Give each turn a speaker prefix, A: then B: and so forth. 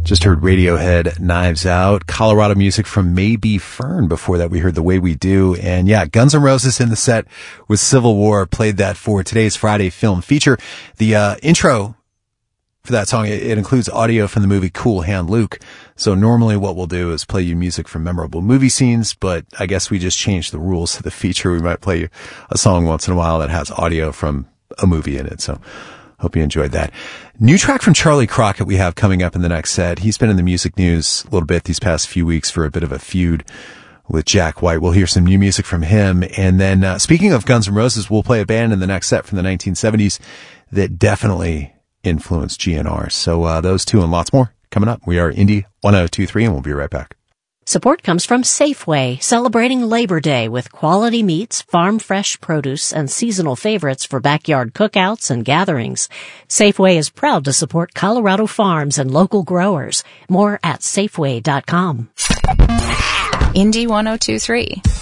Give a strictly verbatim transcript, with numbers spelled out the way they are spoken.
A: Just heard Radiohead, Knives Out, Colorado music from Maybe Fern. Before that, we heard The Way We Do. And yeah, Guns N' Roses in the set with Civil War. Played that for today's Friday film feature. The uh, intro for that song, it, it includes audio from the movie Cool Hand Luke. So normally what we'll do is play you music from memorable movie scenes, but I guess we just changed the rules to the feature. We might play you a song once in a while that has audio from a movie in it. So hope you enjoyed that. New track from Charlie Crockett we have coming up in the next set. He's been in the music news a little bit these past few weeks for a bit of a feud with Jack White. We'll hear some new music from him. And then, uh, speaking of Guns N' Roses, we'll play a band in the next set from the nineteen seventies that definitely influenced G N R. So, uh, those two and lots more coming up. We are Indie one oh two point three and we'll be right back.
B: Support comes from Safeway, celebrating Labor Day with quality meats, farm-fresh produce, and seasonal favorites for backyard cookouts and gatherings. Safeway is proud to support Colorado farms and local growers. More at Safeway dot com.
C: Indie one oh two point three.